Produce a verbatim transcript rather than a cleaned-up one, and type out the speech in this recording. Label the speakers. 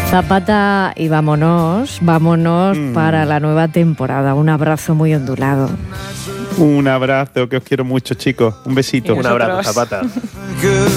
Speaker 1: Zapata y vámonos, vámonos
Speaker 2: Mm.
Speaker 1: para la nueva temporada. Un abrazo muy ondulado.
Speaker 2: Un abrazo, que os quiero mucho, chicos. Un besito.
Speaker 3: Un abrazo, Zapata.